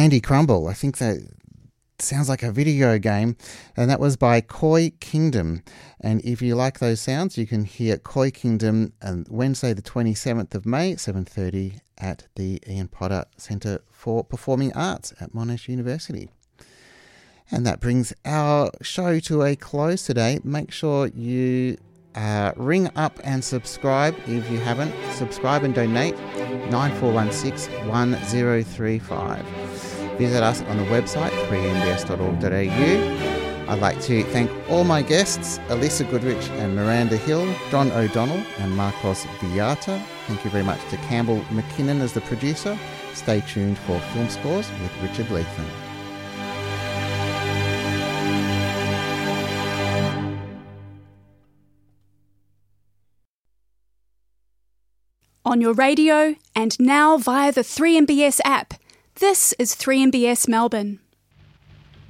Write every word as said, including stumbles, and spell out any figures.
Candy Crumble. I think that sounds like a video game, and that was by Koi Kingdom. And if you like those sounds, you can hear Koi Kingdom on Wednesday the twenty-seventh of May, seven thirty at the Ian Potter Centre for Performing Arts at Monash University. And that brings our show to a close today. Make sure you uh, ring up and subscribe if you haven't. Subscribe and donate nine four one six, one zero three five. Visit us on the website three m b s dot org dot a u. I'd like to thank all my guests, Alyssa Goodrich and Miranda Hill, John O'Donnell and Marcos Villata. Thank you very much to Campbell McKinnon as the producer. Stay tuned for Film Scores with Richard Leatham. On your radio and now via the three M B S app. This is three M B S Melbourne.